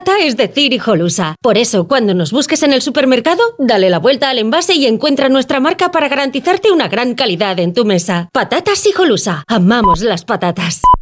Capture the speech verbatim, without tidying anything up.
es decir hijolusa. Por eso, cuando nos busques en el supermercado, dale la vuelta al envase y encuentra nuestra marca para garantizarte una gran calidad en tu mesa. Patatas hijolusa. Amamos las patatas.